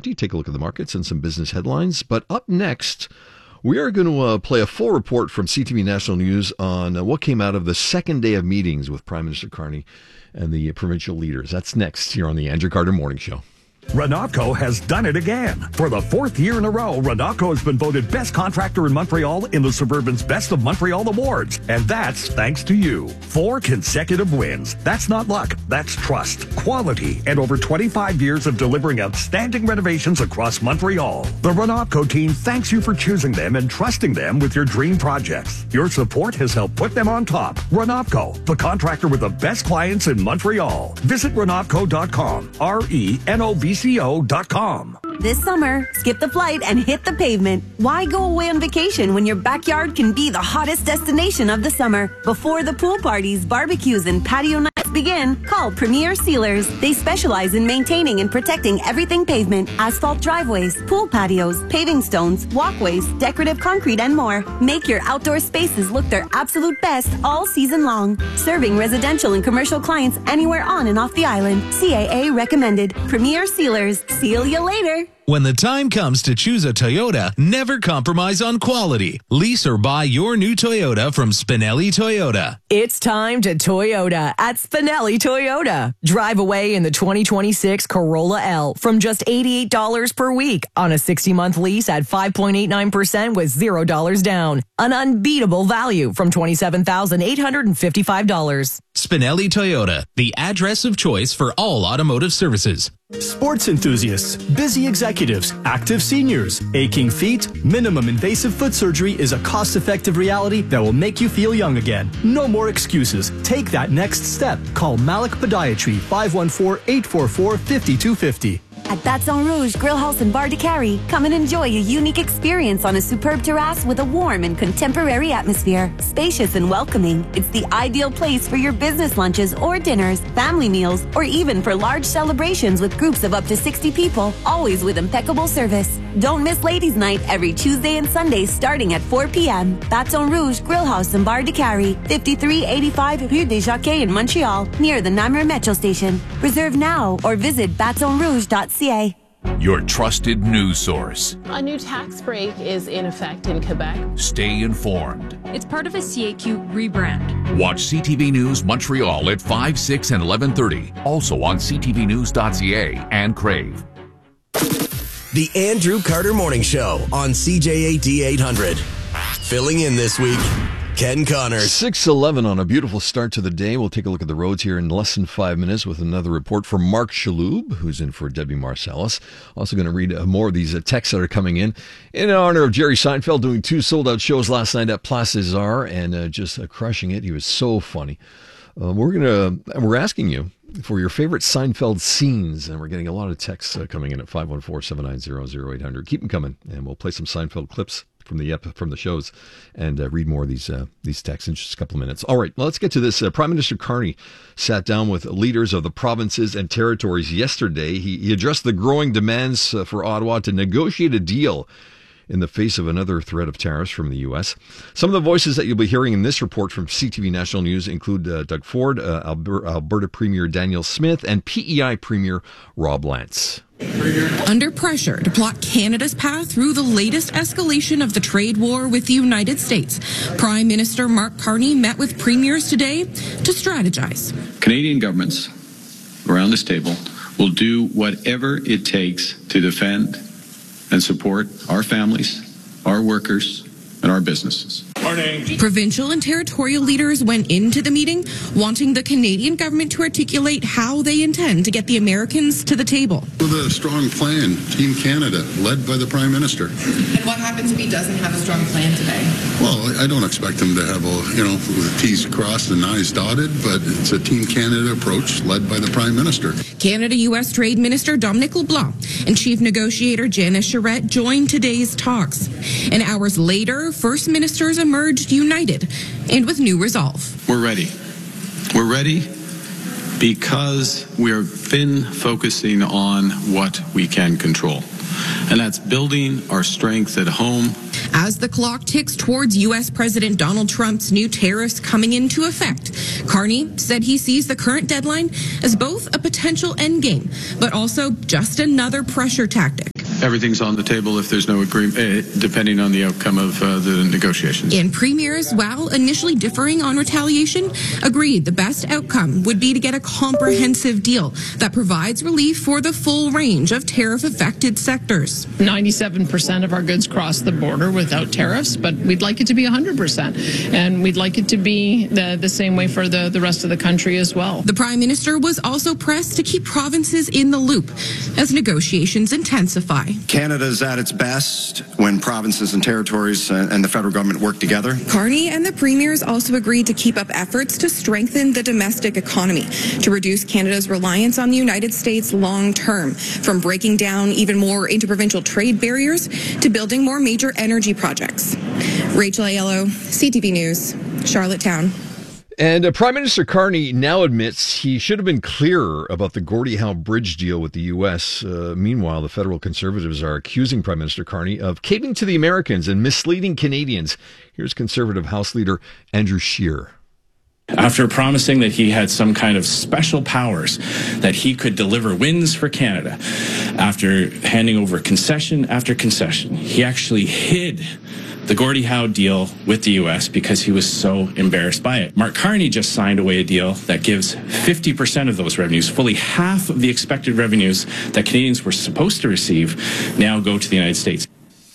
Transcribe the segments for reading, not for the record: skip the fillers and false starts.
2020. Take a look at the markets and some business headlines. But up next, we are going to play a full report from CTV National News on what came out of the second day of meetings with Prime Minister Carney and the provincial leaders. That's next here on the Andrew Carter Morning Show. Renatco has done it again. For the fourth year in a row, Renatco has been voted best contractor in Montreal in the Suburban's Best of Montreal Awards. And that's thanks to you. 4 consecutive wins. That's not luck. That's trust, quality, and over 25 years of delivering outstanding renovations across Montreal. The Renatco team thanks you for choosing them and trusting them with your dream projects. Your support has helped put them on top. Renatco, the contractor with the best clients in Montreal. Visit Renatco.com. RENOVCO.com. This summer, skip the flight and hit the pavement. Why go away on vacation when your backyard can be the hottest destination of the summer? Before the pool parties, barbecues, and patio nights begin, call Premier Sealers. They specialize in maintaining and protecting everything pavement, asphalt driveways, pool patios, paving stones, walkways, decorative concrete, and more. Make your outdoor spaces look their absolute best all season long. Serving residential and commercial clients anywhere on and off the island. CAA recommended. Premier Sealers. Seal you later. When the time comes to choose a Toyota, never compromise on quality. Lease or buy your new Toyota from Spinelli Toyota. It's time to Toyota at Spinelli Toyota. Drive away in the 2026 Corolla L from just $88 per week on a 60-month lease at 5.89% with $0 down. An unbeatable value from $27,855. Spinelli Toyota, the address of choice for all automotive services. Sports enthusiasts, busy executives, active seniors, aching feet, minimum invasive foot surgery is a cost-effective reality that will make you feel young again. No more excuses. Take that next step. Call Malik Podiatry, 514-844-5250. At Baton Rouge Grill House and Bar de Carry, come and enjoy a unique experience on a superb terrace with a warm and contemporary atmosphere. Spacious and welcoming, it's the ideal place for your business lunches or dinners, family meals, or even for large celebrations with groups of up to 60 people, always with impeccable service. Don't miss Ladies' Night every Tuesday and Sunday starting at 4 p.m. Baton Rouge Grill House and Bar de Carry, 5385 Rue des Jockeys in Montreal, near the Namur Metro Station. Reserve now or visit batonrouge.ca. Your trusted news source. A new tax break is in effect in Quebec. Stay informed. It's part of a CAQ rebrand. Watch CTV News Montreal at 5, 6, and 11:30. Also on ctvnews.ca and Crave. The Andrew Carter Morning Show on CJAD 800. Filling in this week, Ken Connors. 6:11 on a beautiful start to the day. We'll take a look at the roads here in less than 5 minutes with another report from Mark Shaloub, who's in for Debbie Marcellus. Also going to read more of these texts that are coming in honor of Jerry Seinfeld doing 2 sold-out shows last night at Place des Arts and just crushing it. He was so funny. We're asking you for your favorite Seinfeld scenes, and we're getting a lot of texts coming in at 514-790-0800. Keep them coming, and we'll play some Seinfeld clips from the shows and read more of these texts in just a couple of minutes. All right, well, let's get to this. Prime Minister Carney sat down with leaders of the provinces and territories yesterday. He addressed the growing demands for Ottawa to negotiate a deal in the face of another threat of tariffs from the U.S. Some of the voices that you'll be hearing in this report from CTV National News include Doug Ford, Alberta Premier Danielle Smith, and PEI Premier Rob Lance. Under pressure to plot Canada's path through the latest escalation of the trade war with the United States, Prime Minister Mark Carney met with premiers today to strategize. Canadian governments around this table will do whatever it takes to defend and support our families, our workers, and our businesses. Morning. Provincial and territorial leaders went into the meeting wanting the Canadian government to articulate how they intend to get the Americans to the table. With a strong plan, Team Canada, led by the Prime Minister. And what happens if he doesn't have a strong plan today? Well, I don't expect him to have T's crossed and I's dotted, but it's a Team Canada approach led by the Prime Minister. Canada-U.S. Trade Minister Dominic LeBlanc and Chief Negotiator Janice Charette joined today's talks. And hours later, First Ministers emerged united and with new resolve. We're ready. We're ready because we've been focusing on what we can control. And that's building our strength at home. As the clock ticks towards U.S. President Donald Trump's new tariffs coming into effect, Carney said he sees the current deadline as both a potential endgame, but also just another pressure tactic. everything's on the table if there's no agreement, depending on the outcome of the negotiations. And premiers, while initially differing on retaliation, agreed the best outcome would be to get a comprehensive deal that provides relief for the full range of tariff-affected sectors. 97% of our goods cross the border without tariffs, but we'd like it to be 100%. And we'd like it to be the same way for the rest of the country as well. The Prime Minister was also pressed to keep provinces in the loop as negotiations intensify. Canada's at its best when provinces and territories and the federal government work together. Carney and the premiers also agreed to keep up efforts to strengthen the domestic economy, to reduce Canada's reliance on the United States long term, from breaking down even more interprovincial trade barriers to building more major energy projects. Rachel Aiello, CTV News, Charlottetown. And Prime Minister Carney now admits he should have been clearer about the Gordie Howe Bridge deal with the U.S. Meanwhile, the federal Conservatives are accusing Prime Minister Carney of caving to the Americans and misleading Canadians. Here's Conservative House Leader Andrew Scheer. After promising that he had some kind of special powers, that he could deliver wins for Canada, after handing over concession after concession, he actually hid the Gordie Howe deal with the U.S. because he was so embarrassed by it. Mark Carney just signed away a deal that gives 50% of those revenues, fully half of the expected revenues that Canadians were supposed to receive, now go to the United States.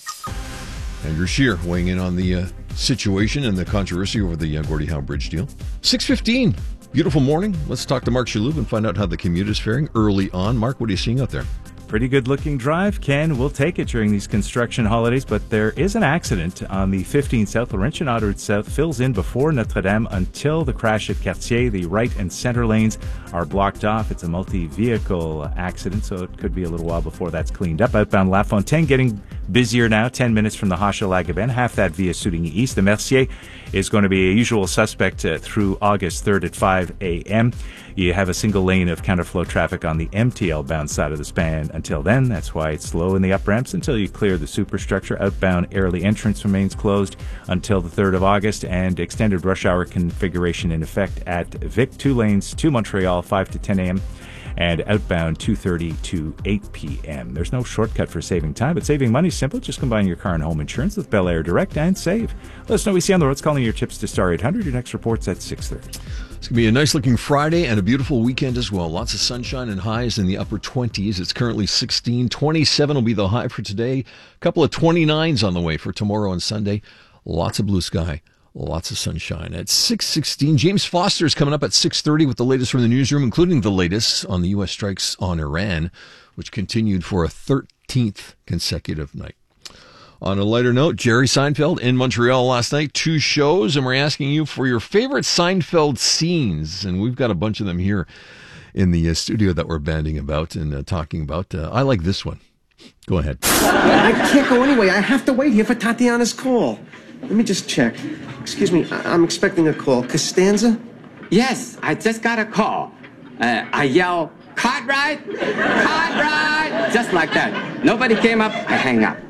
Andrew Scheer weighing in on the situation and the controversy over the Gordie Howe Bridge deal. 6:15, beautiful morning. Let's talk to Mark Chaloub and find out how the commute is faring early on. Mark, what are you seeing out there? Pretty good looking drive, Ken. We'll take it during these construction holidays, but there is an accident on the 15 South. Laurentian Autoroute South fills in before Notre Dame until the crash at Cartier. The right and center lanes are blocked off. It's a multi-vehicle accident, so it could be a little while before that's cleaned up. Outbound La Fontaine getting busier now, 10 minutes from the Hochelaga-Benn, half that via Souvigny East. The Mercier is going to be a usual suspect through August 3rd at 5 a.m. You have a single lane of counterflow traffic on the MTL bound side of the span until then. That's why it's slow in the up ramps until you clear the superstructure. Outbound Airlie entrance remains closed until the 3rd of August, and extended rush hour configuration in effect at Vic. 2 lanes to Montreal, 5 to 10 a.m. and outbound 2:30 to 8 p.m. There's no shortcut for saving time, but saving money is simple. Just combine your car and home insurance with Bel Air Direct and save. Let us know what we see on the roads. Calling your tips to Star 800. Your next report's at 6:30. It's going to be a nice-looking Friday and a beautiful weekend as well. Lots of sunshine and highs in the upper 20s. It's currently 16. 27 will be the high for today. A couple of 29s on the way for tomorrow and Sunday. Lots of blue sky. Lots of sunshine. At 6:16, James Foster is coming up at 6:30 with the latest from the newsroom, including the latest on the U.S. strikes on Iran, which continued for a 13th consecutive night. On a lighter note, Jerry Seinfeld in Montreal last night, 2 shows, and we're asking you for your favorite Seinfeld scenes, and we've got a bunch of them here in the studio that we're banding about and talking about. I like this one. Go ahead. I can't go anyway. I have to wait here for Tatiana's call. Let me just check. Excuse me, I'm expecting a call. Costanza? Yes, I just got a call. I yell, Cartwright! Cartwright! Just like that. Nobody came up, I hang up.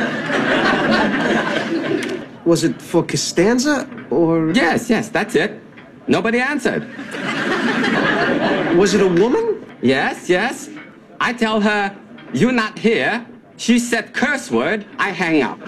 Was it for Costanza or? Yes, that's it. Nobody answered. Was it a woman? Yes. I tell her, you're not here. She said curse word, I hang up.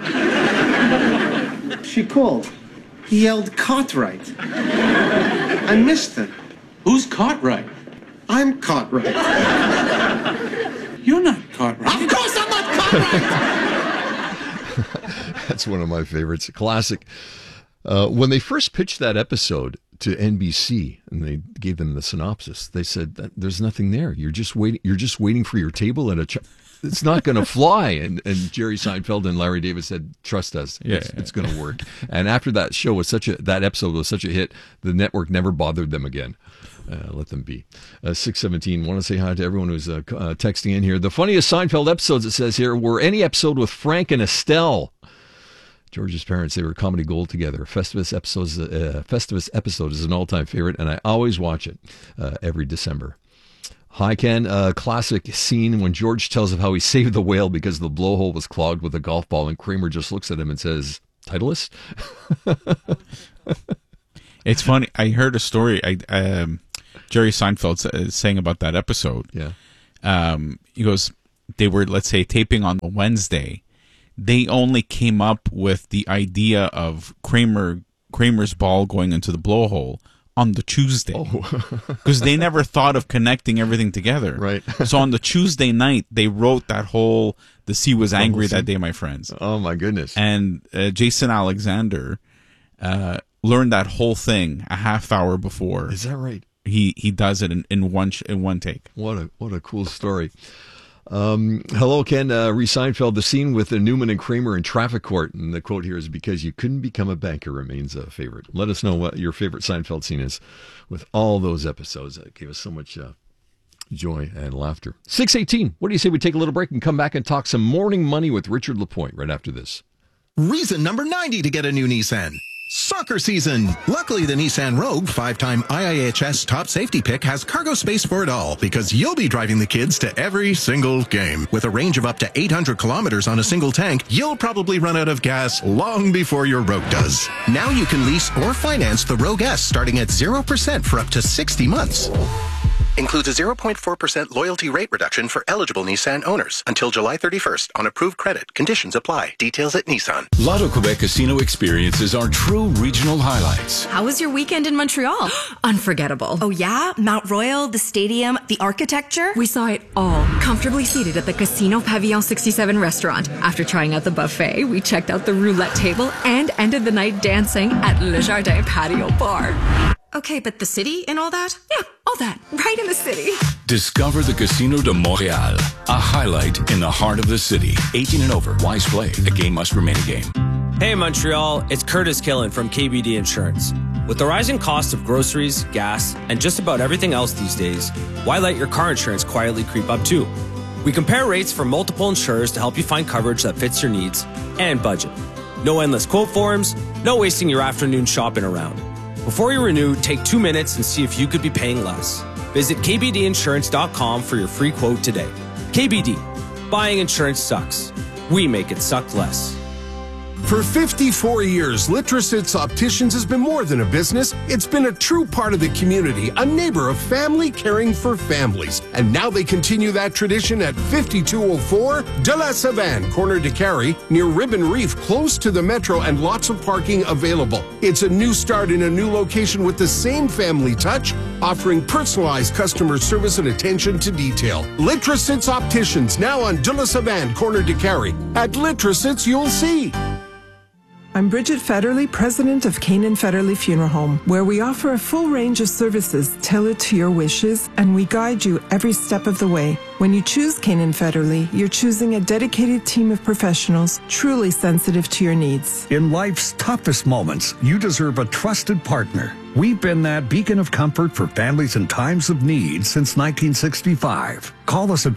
She called. He yelled Cartwright. I missed it. Who's Cartwright? I'm Cartwright. You're not Cartwright. Of course I'm not Cartwright! That's one of my favorites. Classic. When they first pitched that episode to NBC and they gave them the synopsis, they said that there's nothing there. You're just waiting for your table and it's not going to fly. And Jerry Seinfeld and Larry David said, trust us, it's going to work. And after that show was that episode was such a hit, the network never bothered them again. Let them be. 6:17. Want to say hi to everyone who's texting in here. The funniest Seinfeld episodes, it says here, were any episode with Frank and Estelle. George's parents, they were comedy gold together. Festivus episode is an all-time favorite, and I always watch it every December. Hi, Ken. Classic scene when George tells of how he saved the whale because the blowhole was clogged with a golf ball, and Kramer just looks at him and says, Titleist? It's funny. I heard a story. Jerry Seinfeld saying about that episode. Yeah. He goes, they were, let's say, taping on the Wednesday, they only came up with the idea of Kramer's ball going into the blowhole on the Tuesday, because they never thought of connecting everything together. Right. So on the Tuesday night, they wrote that whole "The Sea Was Angry That Day, My Friends." Oh my goodness! And Jason Alexander learned that whole thing a half hour before. Is that right? He does it in one take. What a cool story. Hello, Ken. Reese Seinfeld, the scene with Newman and Kramer in traffic court. And the quote here is, because you couldn't become a banker remains a favorite. Let us know what your favorite Seinfeld scene is with all those episodes that gave us so much joy and laughter. 6:18. What do you say we take a little break and come back and talk some morning money with Richard Lapointe right after this? Reason number 90 to get a new Nissan. Soccer season. Luckily, the Nissan Rogue, 5-time IIHS top safety pick, has cargo space for it all, because you'll be driving the kids to every single game. With a range of up to 800 kilometers on a single tank, you'll probably run out of gas long before your Rogue does. Now you can lease or finance the Rogue S starting at 0% for up to 60 months. Includes a 0.4% loyalty rate reduction for eligible Nissan owners until July 31st on approved credit. Conditions apply. Details at Nissan. Lotto Quebec casino experiences are true regional highlights. How was your weekend in Montreal? Unforgettable. Oh yeah? Mount Royal, the stadium, the architecture? We saw it all, comfortably seated at the Casino Pavillon 67 restaurant. After trying out the buffet, we checked out the roulette table and ended the night dancing at Le Jardin Patio Bar. Okay, but the city and all that? Yeah, all that. Right in the city. Discover the Casino de Montréal, a highlight in the heart of the city. 18 and over. Wise play. The game must remain a game. Hey, Montreal. It's Curtis Killen from KBD Insurance. With the rising cost of groceries, gas, and just about everything else these days, why let your car insurance quietly creep up too? We compare rates from multiple insurers to help you find coverage that fits your needs and budget. No endless quote forms, no wasting your afternoon shopping around. Before you renew, take 2 minutes and see if you could be paying less. Visit kbdinsurance.com for your free quote today. KBD. Buying insurance sucks. We make it suck less. For 54 years, Litrosits Opticians has been more than a business. It's been a true part of the community, a neighbor of family caring for families. And now they continue that tradition at 5204 de la Savane, corner de Carey, near Ribbon Reef, close to the metro and lots of parking available. It's a new start in a new location with the same family touch, offering personalized customer service and attention to detail. Litrosits Opticians, now on de la Savane, corner de Carey. At Litrosits, you'll see. I'm Bridget Federley, president of Canaan Federley Funeral Home, where we offer a full range of services tailored to your wishes, and we guide you every step of the way. When you choose Canaan Federley, you're choosing a dedicated team of professionals truly sensitive to your needs. In life's toughest moments, you deserve a trusted partner. We've been that beacon of comfort for families in times of need since 1965. Call us at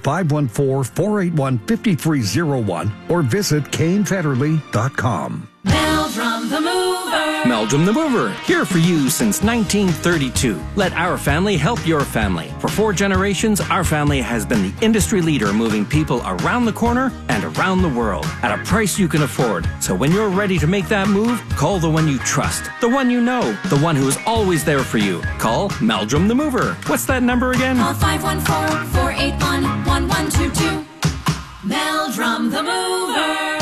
514-481-5301 or visit canefederley.com. Meldrum the Mover. Meldrum the Mover, here for you since 1932. Let our family help your family. For 4 generations, our family has been the industry leader moving people around the corner and around the world at a price you can afford. So when you're ready to make that move, call the one you trust, the one you know, the one who is always there for you. Call Meldrum the Mover. What's that number again? Call 514-481-1122. Meldrum the Mover.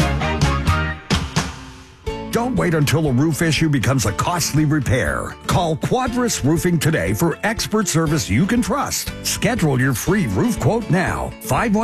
Don't wait until a roof issue becomes a costly repair. Call Quadris Roofing today for expert service you can trust. Schedule your free roof quote now.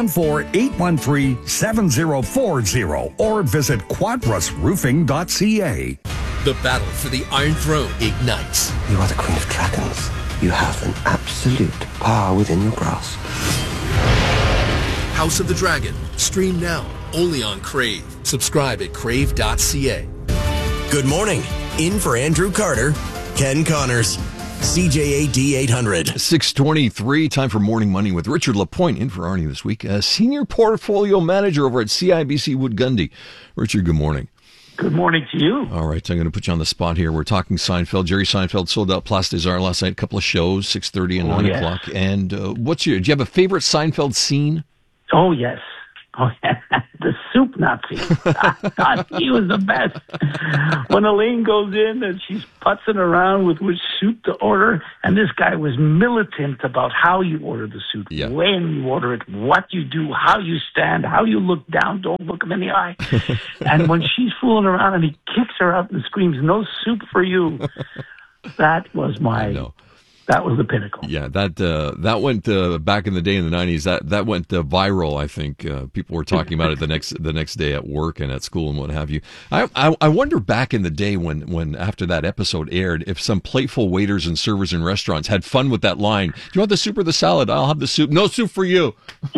514-813-7040 or visit quadrisroofing.ca. The battle for the Iron Throne ignites. You are the Queen of Dragons. You have an absolute power within your grasp. House of the Dragon. Stream now. Only on Crave. Subscribe at crave.ca. Good morning. In for Andrew Carter, Ken Connors, CJAD 800. 6:23, time for Morning Money with Richard Lapointe, in for Arnie this week. Senior Portfolio Manager over at CIBC Wood Gundy. Richard, good morning. Good morning to you. All right, so I'm going to put you on the spot here. We're talking Seinfeld. Jerry Seinfeld sold out Place des Arts last night, a couple of shows, 6:30 and 9 o'clock. And do you have a favorite Seinfeld scene? Oh, yes. Oh, yeah. The soup Nazi. He was the best. When Elaine goes in and she's putzing around with which soup to order, and this guy was militant about how you order the soup, when you order it, what you do, how you stand, how you look down, don't look him in the eye. And when she's fooling around and he kicks her out and screams, "No soup for you," that was that was the pinnacle. Yeah, that went back in the day in the 90s. That went viral. I think people were talking about it the next day at work and at school and what have you. I wonder back in the day when after that episode aired, if some playful waiters and servers in restaurants had fun with that line. Do you want the soup or the salad? I'll have the soup. No soup for you.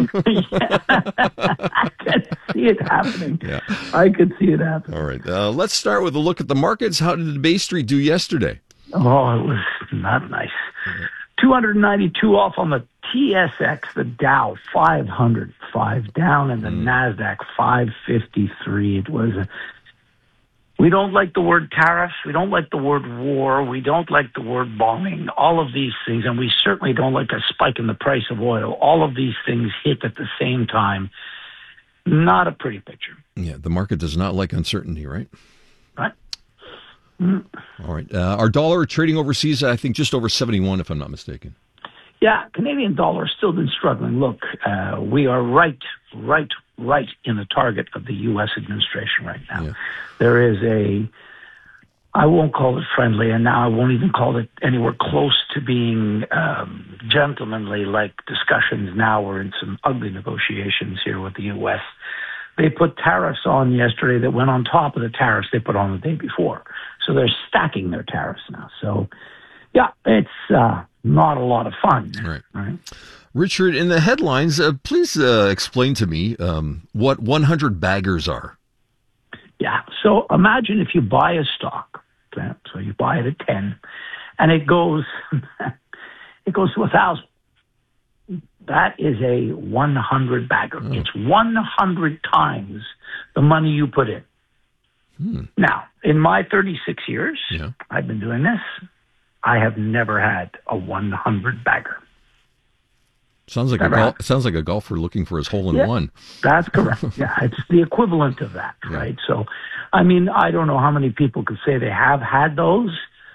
I could see it happening. Yeah, I could see it happening. All right, let's start with a look at the markets. How did Bay Street do yesterday? Oh, it was not nice. 292 off on the TSX, the Dow 505 down, and the NASDAQ 553. It was we don't like the word tariffs. We don't like the word war. We don't like the word bombing. All of these things, and we certainly don't like a spike in the price of oil. All of these things hit at the same time. Not a pretty picture. Yeah, the market does not like uncertainty, right? Right. All right. Our dollar trading overseas, I think just over 71, if I'm not mistaken. Yeah, Canadian dollar has still been struggling. Look, we are right in the target of the U.S. administration right now. Yeah. There is I won't call it friendly, and now I won't even call it anywhere close to being gentlemanly like discussions now. We're in some ugly negotiations here with the U.S. They put tariffs on yesterday that went on top of the tariffs they put on the day before. So they're stacking their tariffs now. So, yeah, it's not a lot of fun. Right. Richard, in the headlines, please explain to me what 100 baggers are. Yeah. So imagine if you buy a stock. Okay? So you buy it at 10, and it goes to 1,000. That is a 100 bagger. Oh. It's 100 times the money you put in. Now, in my 36 years, I've been doing this. I have never had a 100 bagger. Sounds like a golfer looking for his hole in one. That's correct. Yeah, it's the equivalent of that, right? So, I mean, I don't know how many people could say they have had those.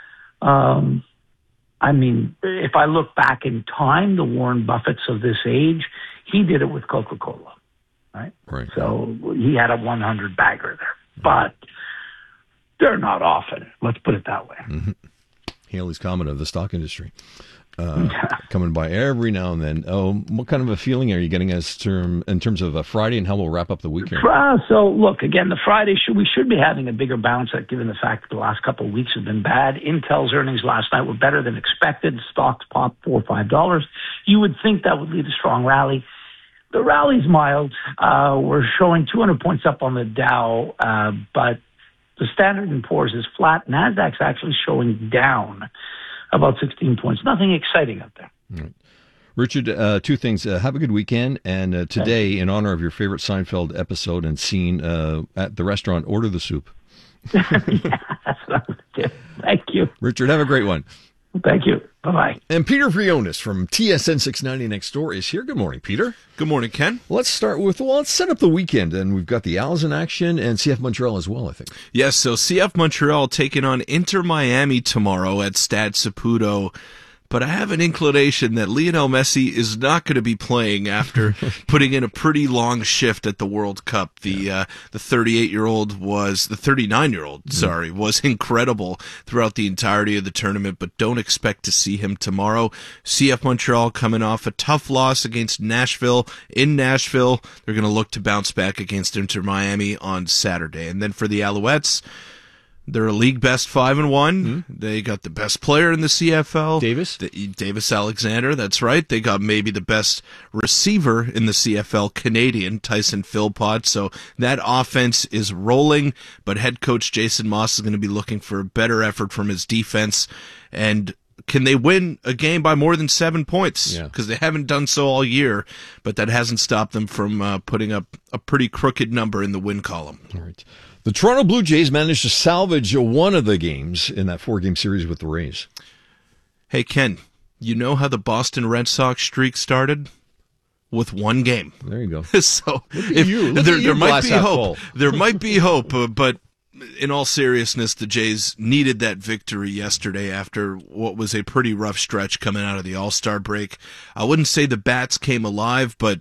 I mean, if I look back in time, the Warren Buffetts of this age, he did it with Coca-Cola, right? So he had a 100 bagger there. But they're not often. Let's put it that way. Mm-hmm. Haley's comment of the stock industry coming by every now and then. What kind of a feeling are you getting in terms of a Friday and how we'll wrap up the weekend? So, look, again, the Friday, we should be having a bigger bounce given the fact that the last couple of weeks have been bad. Intel's earnings last night were better than expected. Stocks popped $4 or $5. You would think that would lead a strong rally. The rally's mild. We're showing 200 points up on the Dow, but the Standard & Poor's is flat. NASDAQ's actually showing down about 16 points. Nothing exciting up there. Right. Richard, two things. Have a good weekend. And today, in honor of your favorite Seinfeld episode and scene at the restaurant, order the soup. Yeah, that's what I'm going to do. Thank you. Richard, have a great one. Thank you. Bye-bye. And Peter Frionis from TSN 690 next door is here. Good morning, Peter. Good morning, Ken. Let's start with, let's set up the weekend. And we've got the Als in action and CF Montreal as well, I think. Yes, so CF Montreal taking on Inter Miami tomorrow at Stade Saputo. But I have an inclination that Lionel Messi is not going to be playing after putting in a pretty long shift at the World Cup. The 39-year-old was incredible throughout the entirety of the tournament, but don't expect to see him tomorrow. CF Montreal coming off a tough loss against Nashville. In Nashville, they're going to look to bounce back against Inter Miami on Saturday. And then for the Alouettes, they're a league best 5-1. Mm-hmm. They got the best player in the CFL. Davis Alexander, that's right. They got maybe the best receiver in the CFL, Canadian, Tyson Philpott. So that offense is rolling, but head coach Jason Moss is going to be looking for a better effort from his defense. And can they win a game by more than 7 points? Because they haven't done so all year, but that hasn't stopped them from putting up a pretty crooked number in the win column. All right. The Toronto Blue Jays managed to salvage one of the games in that 4-game series with the Rays. Hey, Ken, you know how the Boston Red Sox streak started? with one game. There you go. So there might be hope. There might be hope, but in all seriousness, the Jays needed that victory yesterday after what was a pretty rough stretch coming out of the All-Star break. I wouldn't say the bats came alive, but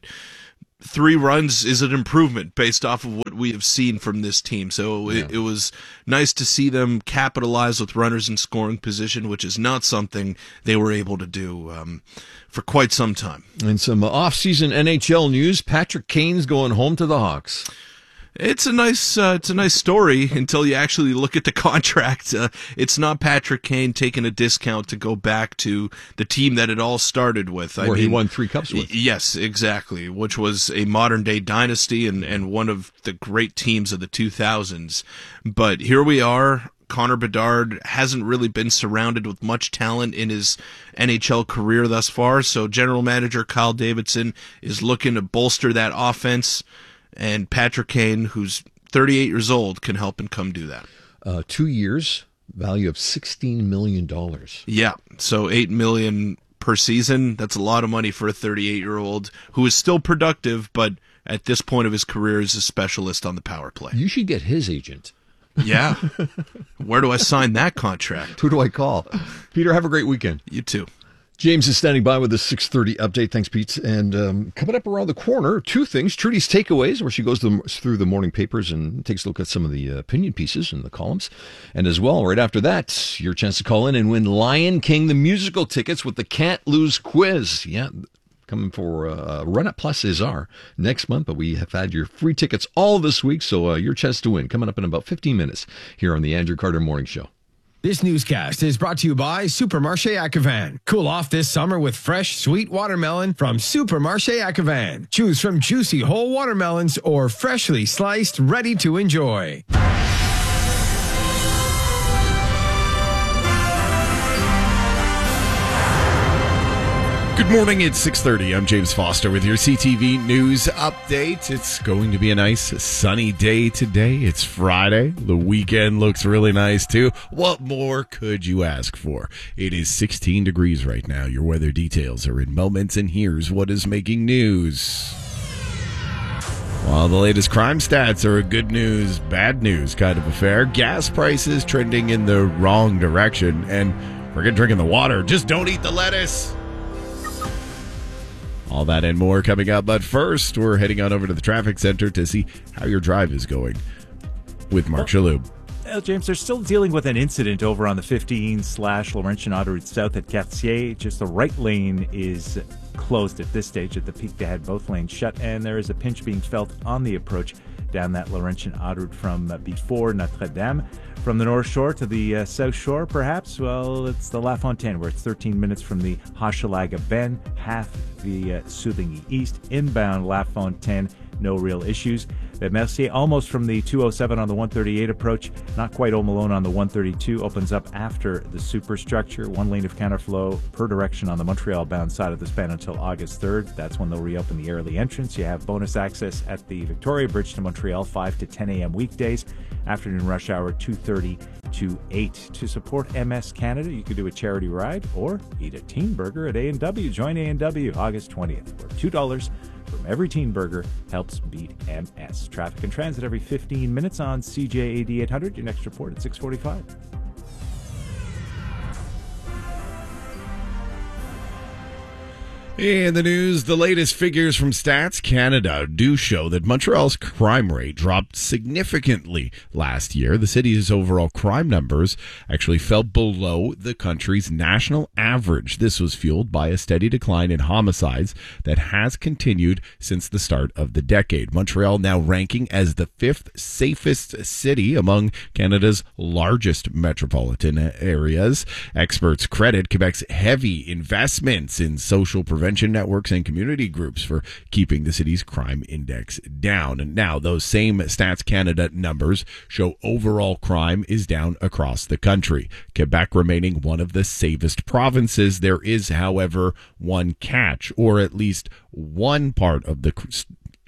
3 runs is an improvement based off of what we have seen from this team. So it was nice to see them capitalize with runners in scoring position, which is not something they were able to do for quite some time. And some off-season NHL news. Patrick Kane's going home to the Hawks. It's a nice story until you actually look at the contract. It's not Patrick Kane taking a discount to go back to the team that it all started with. Where he won 3 cups with. Yes, exactly, which was a modern-day dynasty and one of the great teams of the 2000s. But here we are. Connor Bedard hasn't really been surrounded with much talent in his NHL career thus far, so general manager Kyle Davidson is looking to bolster that offense. And Patrick Kane, who's 38 years old, can help and come do that. 2 years, value of $16 million. Yeah, so $8 million per season. That's a lot of money for a 38-year-old who is still productive, but at this point of his career is a specialist on the power play. You should get his agent. Yeah. Where do I sign that contract? Who do I call? Peter, have a great weekend. You too. James is standing by with the 6:30 update. Thanks, Pete. And coming up around the corner, 2 things. Trudy's Takeaways, where she goes through the morning papers and takes a look at some of the opinion pieces and the columns. And as well, right after that, your chance to call in and win Lion King, the musical tickets with the Can't Lose quiz. Yeah, coming for Run It Plus Izar next month, but we have had your free tickets all this week, so your chance to win coming up in about 15 minutes here on the Andrew Carter Morning Show. This newscast is brought to you by Supermarché Acavan. Cool off this summer with fresh, sweet watermelon from Supermarché Acavan. Choose from juicy whole watermelons or freshly sliced, ready to enjoy. Good morning, it's 6:30. I'm James Foster with your CTV News Update. It's going to be a nice sunny day today. It's Friday. The weekend looks really nice, too. What more could you ask for? It is 16 degrees right now. Your weather details are in moments, and here's what is making news. Well, the latest crime stats are a good news, bad news kind of affair. Gas prices trending in the wrong direction, and forget drinking the water. Just don't eat the lettuce. All that and more coming up. But first, we're heading on over to the traffic center to see how your drive is going with Mark Chaloub. Well, James, they're still dealing with an incident over on the 15/Laurentian Autoroute South at Cartier. Just the right lane is closed at this stage. At the peak, they had both lanes shut, and there is a pinch being felt on the approach down that Laurentian Autoroute from before Notre Dame. From the North Shore to the South Shore, perhaps, well, it's the La Fontaine, where it's 13 minutes from the Hochelaga Bend, half the Souvigny East. Inbound La Fontaine, no real issues. The Mercier, almost from the 207 on the 138 approach, not quite Home Alone on the 132, opens up after the superstructure. 1 lane of counterflow per direction on the Montreal-bound side of the span until August 3rd. That's when they'll reopen the early entrance. You have bonus access at the Victoria Bridge to Montreal, 5 to 10 a.m. weekdays. Afternoon rush hour, 2:30 to 8. To support MS Canada, you could do a charity ride or eat a teen burger at A&W. Join A&W August 20th, where $2 from every teen burger helps beat MS. Traffic and transit every 15 minutes on CJAD 800. Your next report at 6:45. In the news, the latest figures from Stats Canada do show that Montreal's crime rate dropped significantly last year. The city's overall crime numbers actually fell below the country's national average. This was fueled by a steady decline in homicides that has continued since the start of the decade. Montreal now ranking as the 5th safest city among Canada's largest metropolitan areas. Experts credit Quebec's heavy investments in social prevention networks and community groups for keeping the city's crime index down. And now those same Stats Canada numbers show overall crime is down across the country. Quebec remaining one of the safest provinces. There is, however, one catch, or at least one part of the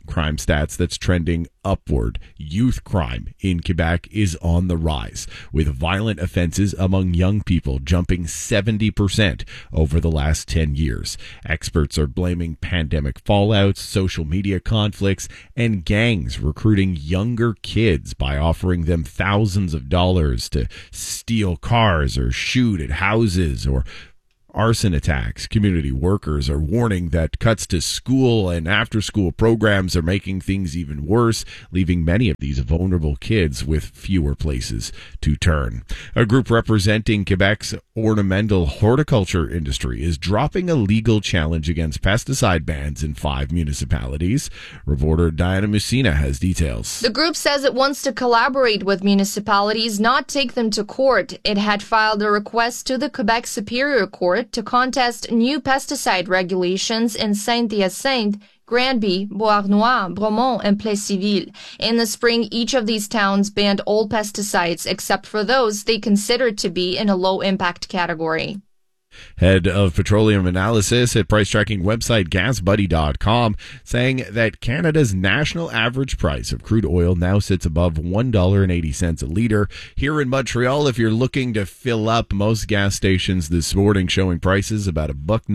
crime stats that's trending upward. Youth crime in Quebec is on the rise, with violent offenses among young people jumping 70% over the last 10 years. Experts are blaming pandemic fallouts, social media conflicts, and gangs recruiting younger kids by offering them thousands of dollars to steal cars or shoot at houses or arson attacks. Community workers are warning that cuts to school and after-school programs are making things even worse, leaving many of these vulnerable kids with fewer places to turn. A group representing Quebec's ornamental horticulture industry is dropping a legal challenge against pesticide bans in 5 municipalities. Reporter Diana Messina has details. The group says it wants to collaborate with municipalities, not take them to court. It had filed a request to the Quebec Superior Court to contest new pesticide regulations in Saint-Hyacinthe, Granby, Beauharnois, Bromont, and Plessisville. In the spring, each of these towns banned all pesticides except for those they considered to be in a low-impact category. Head of petroleum analysis at price tracking website GasBuddy.com saying that Canada's national average price of crude oil now sits above $1.80 a litre. Here in Montreal, if you're looking to fill up, most gas stations this morning showing prices about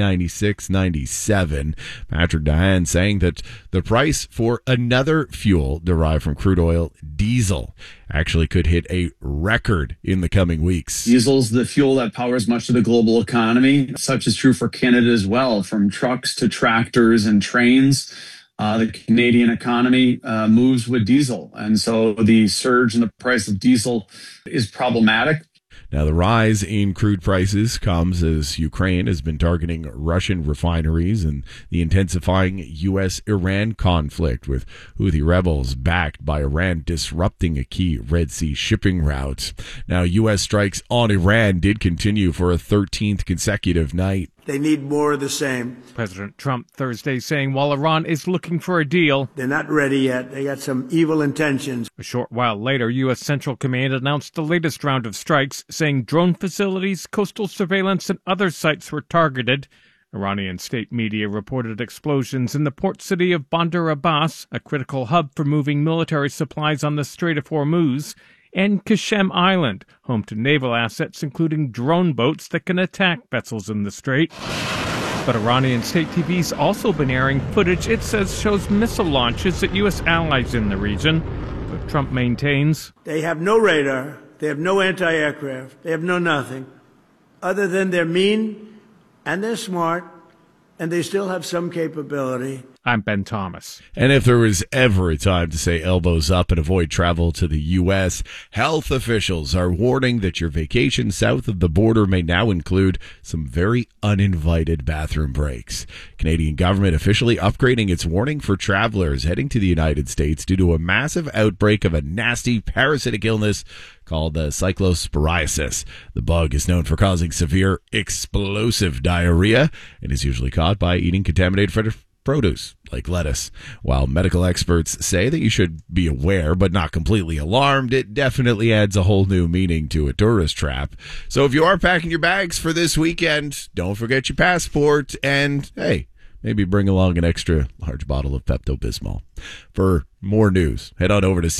$1.96.97. Patrick Dahan saying that the price for another fuel derived from crude oil, diesel, actually could hit a record in the coming weeks. Diesel's the fuel that powers much of the global economy. Such is true for Canada as well, from trucks to tractors and trains. The Canadian economy moves with diesel. And so the surge in the price of diesel is problematic. Now, the rise in crude prices comes as Ukraine has been targeting Russian refineries and the intensifying U.S.-Iran conflict, with Houthi rebels backed by Iran disrupting a key Red Sea shipping route. Now, U.S. strikes on Iran did continue for a 13th consecutive night. They need more of the same. President Trump Thursday saying while Iran is looking for a deal, they're not ready yet. They got some evil intentions. A short while later, U.S. Central Command announced the latest round of strikes, saying drone facilities, coastal surveillance, and other sites were targeted. Iranian state media reported explosions in the port city of Bandar Abbas, a critical hub for moving military supplies on the Strait of Hormuz, and Qasem Island, home to naval assets including drone boats that can attack vessels in the strait. But Iranian state TV's also been airing footage it says shows missile launches at U.S. allies in the region. But Trump maintains they have no radar, they have no anti-aircraft, they have no nothing, other than they're mean and they're smart and they still have some capability. I'm Ben Thomas. And if there was ever a time to say elbows up and avoid travel to the U.S., health officials are warning that your vacation south of the border may now include some very uninvited bathroom breaks. Canadian government officially upgrading its warning for travelers heading to the United States due to a massive outbreak of a nasty parasitic illness called cyclosporiasis. The bug is known for causing severe explosive diarrhea and is usually caught by eating contaminated produce like lettuce. While medical experts say that you should be aware but not completely alarmed, it definitely adds a whole new meaning to a tourist trap. So if you are packing your bags for this weekend, don't forget your passport and, hey, maybe bring along an extra large bottle of Pepto-Bismol. For more news, head on over to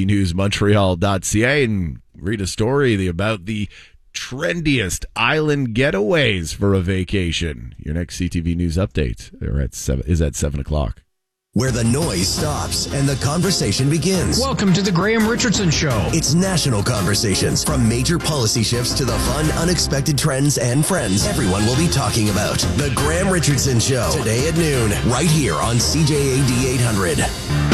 ctvnewsmontreal.ca and read a story about the trendiest island getaways for a vacation. Your next CTV News update is at 7 o'clock. Where the noise stops and the conversation begins. Welcome to the Graham Richardson Show. It's national conversations, from major policy shifts to the fun, unexpected trends and friends everyone will be talking about. The Graham Richardson Show, today at noon, right here on CJAD 800.